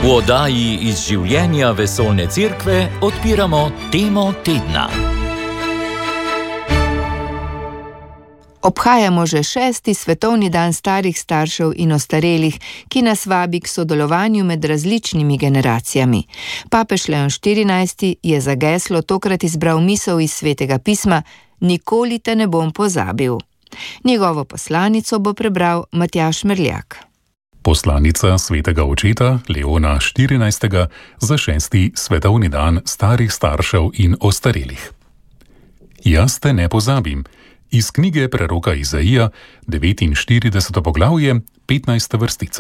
V oddaji iz življenja Vesoljne cerkve odpiramo temo tedna. Obhajamo že 6. svetovni dan starih staršev in ostarelih, ki nas vabi k sodelovanju med različnimi generacijami. Papež Leon XIV je za geslo tokrat izbral misel iz Svetega pisma: Nikoli te ne bom pozabil. Njegovo poslanico bo prebral Matjaž Merljak. Poslanica svetega očeta Leona XIV za 6. svetovni dan starih staršev in ostarelih. Jaz te ne pozabim. Iz knjige preroka Izaija, 49. poglavje, 15. vrstica.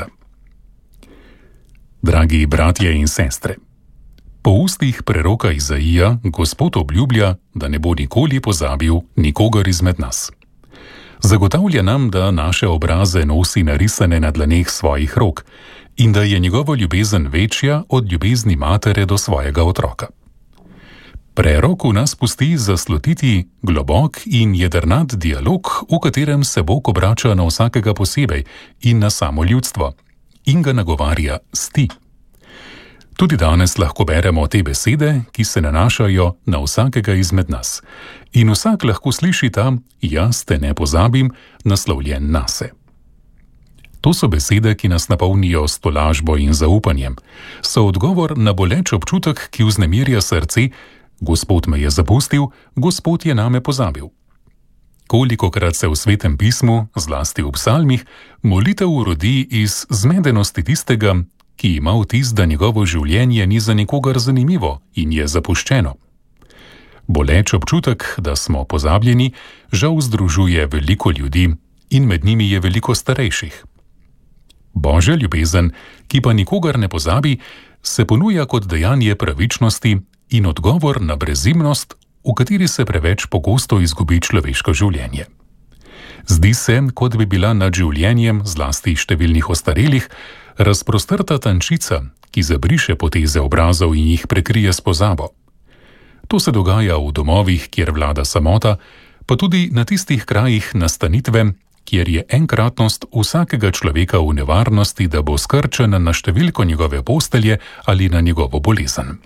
Dragi bratje in sestre, po ustih preroka Izaija Gospod obljublja, da ne bo nikoli pozabil nikogar izmed nas. Zagotavlja nam, da naše obraze nosi narisane na dlaneh svojih rok in da je njegova ljubezen večja od ljubezni matere do svojega otroka. Prerok v nas pusti zaslutiti globok in jedrnat dialog, v katerem se Bog obrača na vsakega posebej in na samo ljudstvo in ga nagovarja s ti. Tudi danes lahko beremo te besede, ki se nanašajo na vsakega izmed nas. In vsak lahko sliši ta jaz te ne pozabim, naslovljen nase. To so besede, ki nas napolnijo s tolažbo in zaupanjem. So odgovor na boleč občutek, ki vznemirja srce: Gospod me je zapustil, Gospod je name pozabil. Kolikokrat se v Svetem pismu, zlasti v psalmih, molitev urodi iz zmedenosti tistega, ki ima vtis, da njegovo življenje ni za nikogar zanimivo in je zapuščeno. Boleč občutek, da smo pozabljeni, žal združuje veliko ljudi in med njimi je veliko starejših. Božja ljubezen, ki pa nikogar ne pozabi, se ponuja kot dejanje pravičnosti in odgovor na brezimnost, v kateri se preveč pogosto izgubi človeško življenje. Zdi se, kot bi bila nad življenjem, zlasti številnih ostarelih, razprostrta tančica, ki zabriše poteze obrazov in jih prekrije s pozabo. To se dogaja v domovih, kjer vlada samota, pa tudi na tistih krajih nastanitve, kjer je enkratnost vsakega človeka v nevarnosti, da bo skrčen na številko njegove postelje ali na njegovo bolezen.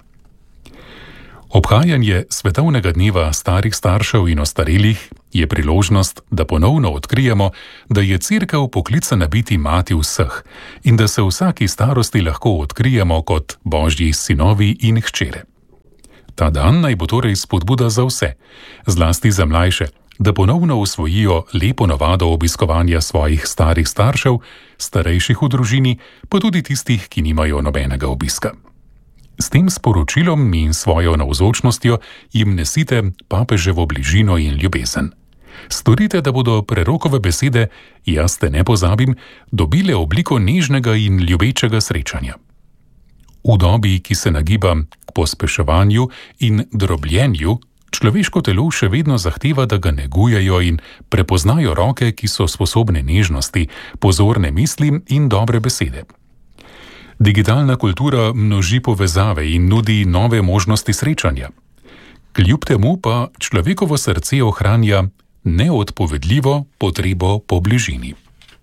Obhajanje svetovnega dneva starih staršev in ostarelih je priložnost, da ponovno odkrijemo, da je cerkev poklicana biti mati vseh in da se v vsaki starosti lahko odkrijemo kot Božji sinovi in hčere. Ta dan naj bo torej spodbuda za vse, zlasti za mlajše, da ponovno usvojijo lepo navado obiskovanja svojih starih staršev, starejših v družini, pa tudi tistih, ki nimajo nobenega obiska. S tem sporočilom in svojo navzočnostjo jim nesite papeževo bližino in ljubezen. Storite, da bodo prerokove besede jaz te ne pozabim dobile obliko nežnega in ljubečega srečanja. V dobi, ki se nagiba k pospeševanju in drobljenju, človeško telo še vedno zahteva, da ga negujejo in prepoznajo roke, ki so sposobne nežnosti, pozorne misli in dobre besede. Digitalna kultura množi povezave in nudi nove možnosti srečanja. Kljub temu pa človekovo srce ohranja neodpovedljivo potrebo po bližini.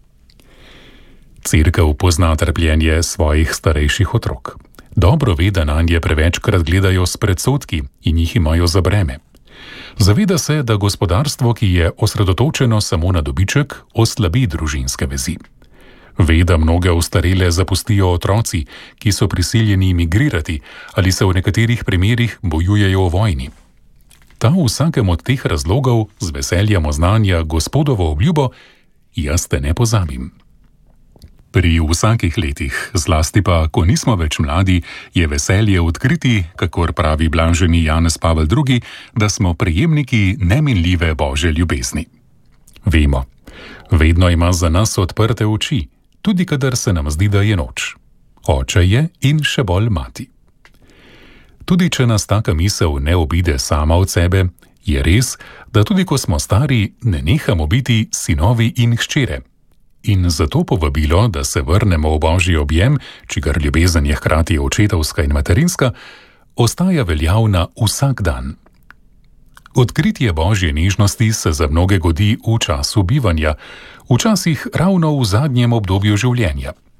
Cerkev pozna trpljenje svojih starejših otrok. Dobro ve, da nanje prevečkrat gledajo s predsodki in jih imajo za breme. Zaveda se, da gospodarstvo, ki je osredotočeno samo na dobiček, oslabi družinske vezi. Ve, da mnoge ostarele zapustijo otroci, ki so prisiljeni migrirati ali se v nekaterih primerih bojujejo v vojni. Ta v vsakem od teh razlogov z veseljem oznanja Gospodovo obljubo: jaz te ne pozabim. Pri vsakih letih, zlasti pa, ko nismo več mladi, je veselje odkriti, kakor pravi blaženi Janez Pavel II, da smo prejemniki neminljive Božje ljubezni. Vemo, vedno ima za nas odprte oči, tudi kadar se nam zdi, da je noč. Oče je in še bolj mati. Tudi če nas taka misel ne obide sama od sebe, je res, da tudi ko smo stari, ne nehamo biti sinovi in hčere. In zato povabilo, da se vrnemo v Božji objem, čigar ljubezen je hkrati očetovska in materinska, ostaja veljavna vsak dan. Odkritje Božje nežnosti se za mnoge godi v času bivanja, včasih ravno v zadnjem obdobju življenja.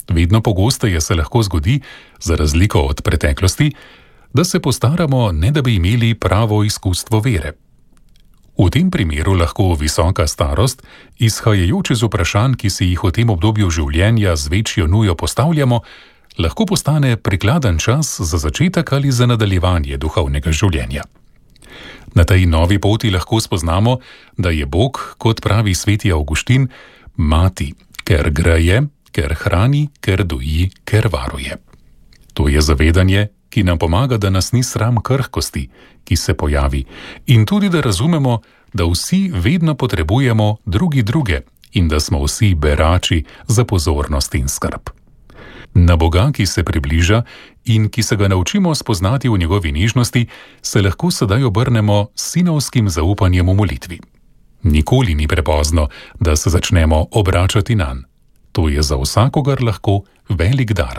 Vedno pogosteje se lahko zgodi, za razliko od preteklosti, da se postaramo, ne da bi imeli pravo izkustvo vere. V tem primeru lahko visoka starost, izhajajoč iz vprašanj, ki si jih v tem obdobju življenja z večjo nujo postavljamo, lahko postane prikladen čas za začetek ali za nadaljevanje duhovnega življenja. Na tej novi poti lahko spoznamo, da je Bog, kot pravi sveti Avguštin, mati, ker greje, ker hrani, ker doji, ker varuje. To je zavedanje, ki nam pomaga, da nas ni sram krhkosti, ki se pojavi, in tudi da razumemo, da vsi vedno potrebujemo druge in da smo vsi berači za pozornost in skrb. Na Boga, ki se približa in ki se ga naučimo spoznati v njegovi nežnosti, se lahko sedaj obrnemo s sinovskim zaupanjem v molitvi. Nikoli ni prepozno, da se začnemo obračati nanj. To je za vsakogar lahko velik dar.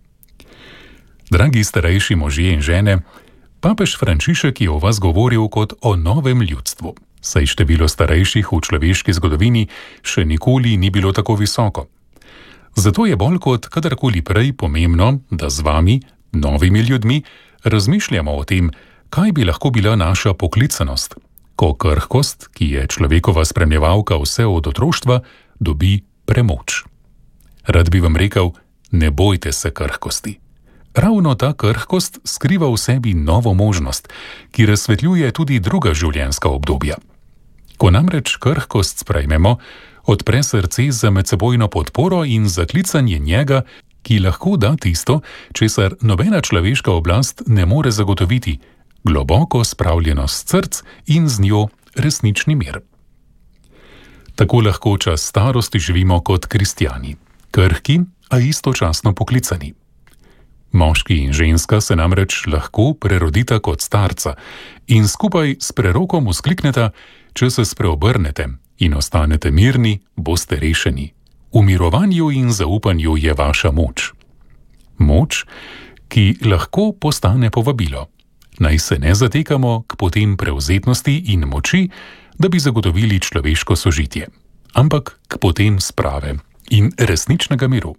Dragi starejši možje in žene, papež Frančišek je o vas govoril kot o novem ljudstvu, saj število starejših v človeški zgodovini še nikoli ni bilo tako visoko. Zato je bolj kot kadarkoli prej pomembno, da z vami, novimi ljudmi, razmišljamo o tem, kaj bi lahko bila naša poklicanost, ko krhkost, ki je človekova spremljevalka vse od otroštva, dobi premoč. Rad bi vam rekel, ne bojte se krhkosti. Ravno ta krhkost skriva v sebi novo možnost, ki razsvetljuje tudi druga življenjska obdobja. Ko namreč krhkost sprejmemo, odpre srce za medsebojno podporo in za klicanje njega, ki lahko da tisto, česar nobena človeška oblast ne more zagotoviti, globoko spravljenost src in z njo resnični mir. Tako lahko čas starosti živimo kot kristjani, krhki, a istočasno poklicani. Moški in ženska se namreč lahko prerodita kot starca in skupaj s prerokom vzklikneta, če se spreobrnete in ostanete mirni, boste rešeni. V mirovanju in zaupanju je vaša moč. Moč, ki lahko postane povabilo. Naj se ne zatekamo k potem prevzetnosti in moči, da bi zagotovili človeško sožitje, ampak k potem sprave in resničnega miru.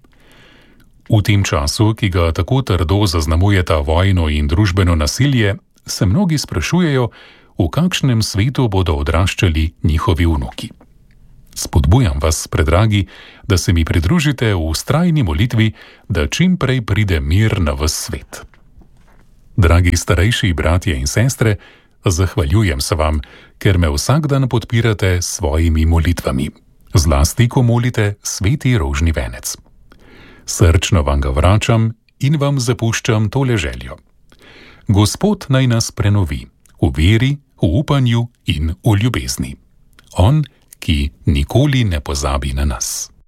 V tem času, ki ga tako trdo zaznamujeta vojno in družbeno nasilje, se mnogi sprašujejo, v kakšnem svetu bodo odraščali njihovi vnuki. Spodbujam vas, predragi, da se mi pridružite v vztrajni molitvi, da čim prej pride mir na ves svet. Dragi starejši bratje in sestre, zahvaljujem se vam, ker me vsak dan podpirate s svojimi molitvami, zlasti ko molite sveti rožni venec. Srčno vam ga vračam in vam zapuščam tole željo. Gospod naj nas prenovi v veri, v upanju in v ljubezni. On, ki nikoli ne pozabi na nas.